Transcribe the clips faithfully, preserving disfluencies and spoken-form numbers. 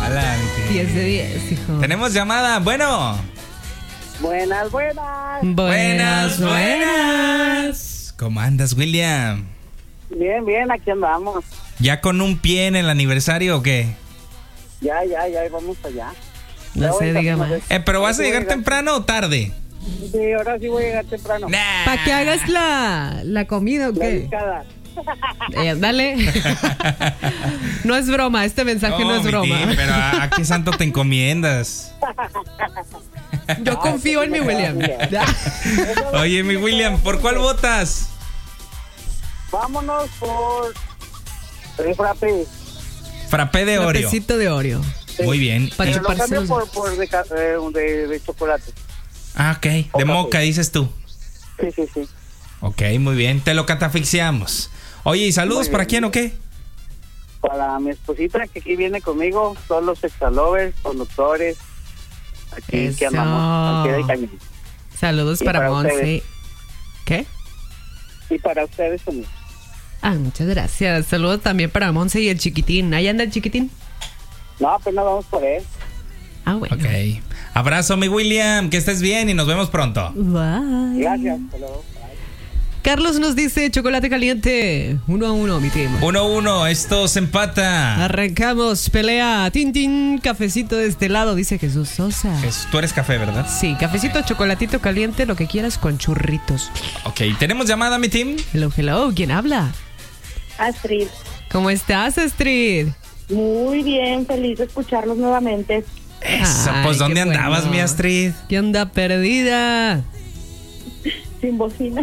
Ala, mi team. diez de diez, hijo. Tenemos llamada. Bueno. Buenas, buenas. Buenas, buenas. ¿Cómo andas, William? Bien, bien, aquí andamos. ¿Ya con un pie en el aniversario o qué? Ya, ya, ya, vamos allá. No se diga más. Eh, ¿Pero vas a llegar temprano o tarde? Sí, ahora sí voy a llegar temprano. Nah. ¿Para que hagas la, la comida o La qué? picada. Eh, dale. No es broma, este mensaje no, es mi broma. team, pero ¿a, a qué santo te encomiendas? Yo confío en mi William. Oye, mi William, ¿por cuál votas? Vámonos por el frappé. Frappé de Oreo. Frapecito de Oreo. Sí. Muy bien. Pa' Y- Pero lo chuparse cambio los- por, por de, ca- eh, de, de chocolate. Ah, ok. De Otra moca, vez. dices tú. Sí, sí, sí. Ok, muy bien. Te lo catafixiamos. Oye, ¿y saludos Muy para bien. quién o qué? Para mi esposita que aquí viene conmigo, todos los exalovers, conductores. Aquí Eso. que andamos, al pie del cañón. Saludos Y para, para Monse. ustedes. ¿Qué? Y para ustedes también. Ah, muchas gracias. Saludos también para Monse y el chiquitín. ¿Ahí anda el chiquitín? No, apenas vamos por él. Ah, bueno. Ok. Abrazo, mi William. Que estés bien y nos vemos pronto. Bye. Gracias. Hasta luego. Bye. Carlos nos dice chocolate caliente. Uno a uno, mi team. uno uno, esto se empata. Arrancamos, pelea. Tin, tin, cafecito de este lado, dice Jesús Sosa. Es- Tú eres café, ¿verdad? Sí, cafecito, chocolatito caliente, lo que quieras con churritos. Ok, ¿tenemos llamada, mi team? Hello, hello, ¿quién habla? Astrid, ¿Cómo estás, Astrid? muy bien, feliz de escucharlos nuevamente. Eso, Ay, pues ¿dónde qué andabas, bueno. mi Astrid? ¿Qué onda perdida? Sin bocina.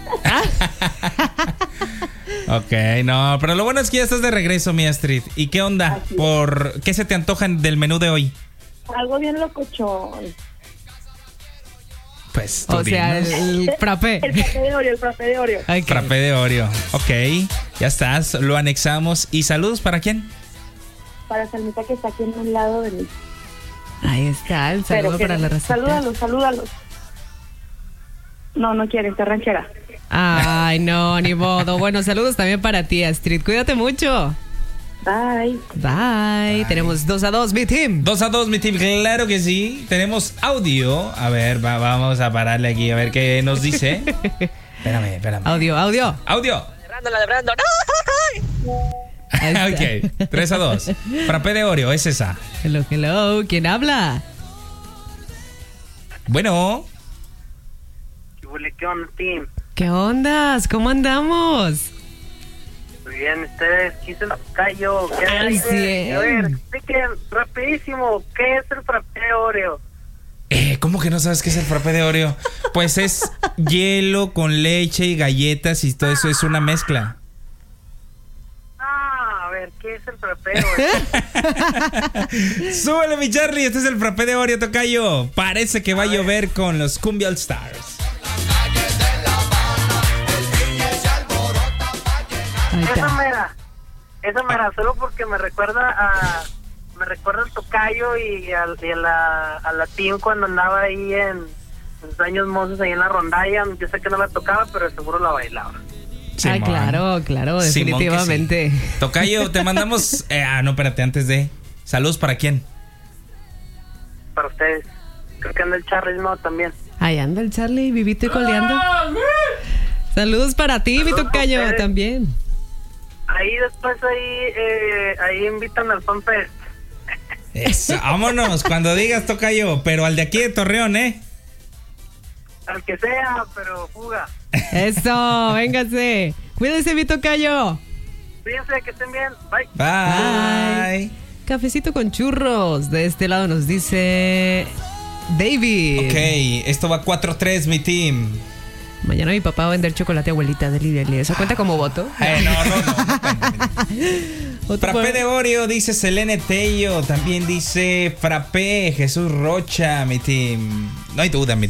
Ok, no, pero lo bueno es que ya estás de regreso, mi Astrid. ¿Y qué onda? Así es. ¿Por qué se te antoja del menú de hoy? Algo bien locochón. Pues tú O sea, el, dinos. el frappé. El frappé de Oreo, el frappé de Oreo. Ok. Frappé de Oreo. Ok, ya estás, lo anexamos. ¿Y saludos para quién? Para Salmita que está aquí en un lado de mí. Ahí está, el saludo Pero que- para la receta. Salúdalos, salúdalos. No, no quiere, está ranchera. Ay, no, ni modo. Bueno, saludos también para ti, Astrid. Cuídate mucho. Bye. Bye. Tenemos dos a dos, mi team. Dos a dos, mi team, claro que sí. Tenemos audio. A ver, va- vamos a pararle aquí a ver qué nos dice. Espérame, espérame. Audio, audio. Audio. La de Brandon. Ahí está. Ok, tres a dos. Frappé de Oreo, es esa. Hello, hello. ¿Quién habla? Bueno, ¿Qué onda, team? ¿Qué ondas? ¿Cómo andamos? Muy bien, ustedes, quise el callo. ¿Qué Al dice? cien. A ver, expliquen rapidísimo, ¿qué es el frappé de Oreo? eh, ¿cómo que no sabes qué es el frappé de Oreo? Pues es hielo con leche y galletas y todo eso es una mezcla. Ah, a ver, ¿qué es el frappé de Oreo? Súbele, mi Charlie, este es el frappé de Oreo, tocayo. Parece que va a llover con los Cumbia All Stars. Ahí Esa está. mera, esa mera, solo porque me recuerda a, me recuerda al tocayo y, al, y a la, a la team cuando andaba ahí en, en sus años mozos ahí en la rondalla. Yo sé que no la tocaba, pero seguro la bailaba. Ah, Simón. claro, claro, Simón que definitivamente. sí. Tocayo, te mandamos. eh, ah, no, espérate, antes de. Saludos para quién. Para ustedes. Creo que anda el Charlie no también. Ahí anda el Charlie, vivito y coleando. Saludos para ti, mi Saludos tocayo, a ustedes. también. Ahí después ahí, eh, ahí invitan al FanFest. Eso, vámonos, cuando digas, tocayo. Pero al de aquí de Torreón, ¿eh? Al que sea, pero fuga. Eso, véngase. Cuídese, mi tocayo. Fíjense que estén bien. Bye. Bye. Cafecito con churros. De este lado nos dice David. Ok, esto va cuatro tres, mi team. Mañana mi papá va a vender chocolate abuelita de Lidl. ¿Eso cuenta como voto? Eh, no, no, no. Voto Frappé por- de Oreo, dice Selene Tello. También dice Frappé, Jesús Rocha, mi team. No hay duda, mi team.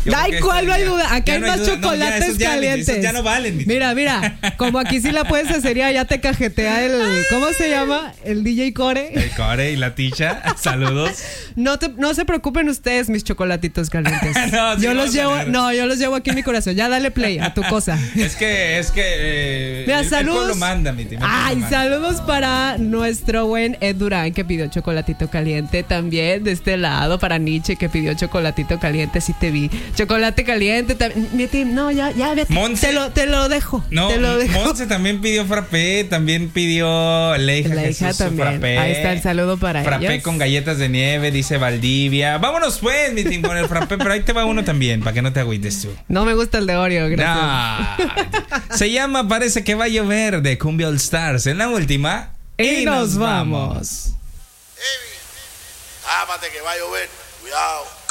Yo Ay, creo que ¿cuál? esta No hay ya- duda. Aquí ya hay no más duda. No, ya chocolates esos ya, calientes. esos ya no valen. mi- Mira, mira. Como aquí sí la puedes hacer, ya te cajetea el. ¿Cómo se llama? El D J Core. El Core y la Ticha. Saludos. No, te, no se preocupen ustedes, mis chocolatitos calientes. No, sí, yo los vamos a llevo. leer. No, yo los llevo aquí en mi corazón. Ya dale play a tu cosa. Es que, es que. Eh, Mira, el- el saludos. pueblo manda, mi tío. el pueblo Ay, manda. saludos para nuestro buen Ed Durán que pidió chocolatito caliente. También de este lado para Nietzsche que pidió chocolatito caliente. Sí te vi. Chocolate caliente también. Mi tío, no, ya, ya, vete. Monse. Te lo, te lo dejo. No, te lo dejo. Monse también pidió frappé, también pidió Leija La hija Jesús su también. frappé. Ahí está el saludo para Frappé ellos. con galletas de nieve, dice Valdivia. Vámonos pues, mi team, con el frappé, pero ahí te va uno también, para que no te agüites tú. No me gusta el de Oreo, gracias. No. Se llama Parece que va a llover de Cumbia All Stars. En la última. Y nos vamos. Tápate que va a llover. Cuidado.